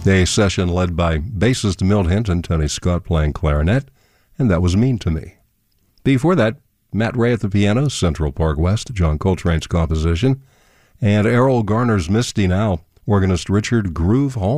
midday session led by bassist Milt Hinton, Tony Scott playing clarinet, and That Was Mean to Me. Before that, Matt Ray at the piano, Central Park West, John Coltrane's composition, and Errol Garner's Misty Now, organist Richard Groove Holmes.